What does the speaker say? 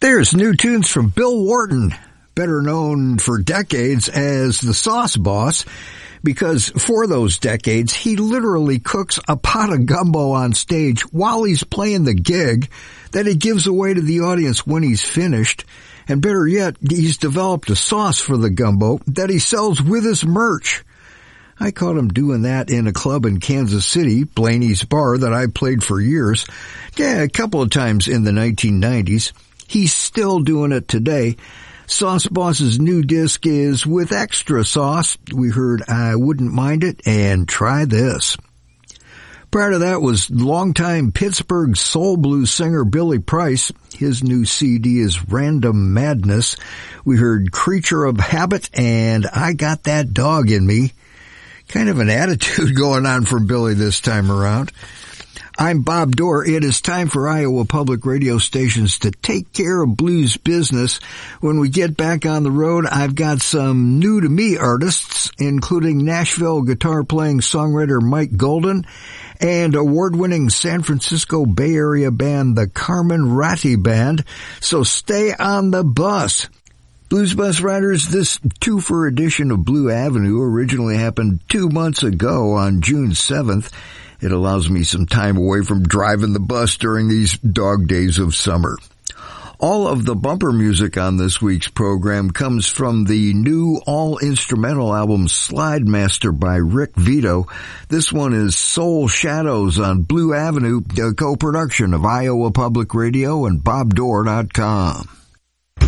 There's new tunes from Bill Wharton, better known for decades as the Sauce Boss, because for those decades, he literally cooks a pot of gumbo on stage while he's playing the gig that he gives away to the audience when he's finished. And better yet, he's developed a sauce for the gumbo that he sells with his merch. I caught him doing that in a club in Kansas City, Blaney's Bar, that I played for years. Yeah, a couple of times in the 1990s. He's still doing it today. Sauce Boss's new disc is with extra sauce. We heard I Wouldn't Mind It and Try This. Prior to that was longtime Pittsburgh soul blues singer Billy Price. His new CD is Random Madness. We heard Creature of Habit and I Got That Dog in Me. Kind of an attitude going on from Billy this time around. I'm Bob Dorr. It is time for Iowa Public Radio stations to take care of blues business. When we get back on the road, I've got some new-to-me artists, including Nashville guitar-playing songwriter Mike Golden and award-winning San Francisco Bay Area band, the Carmen Ratti Band. So stay on the bus. Blues Bus Riders, this two-for edition of Blue Avenue originally happened 2 months ago on June 7th. It allows me some time away from driving the bus during these dog days of summer. All of the bumper music on this week's program comes from the new all-instrumental album Slide Master by Rick Vito. This one is Soul Shadows on Blue Avenue, a co-production of Iowa Public Radio and BobDorr.com.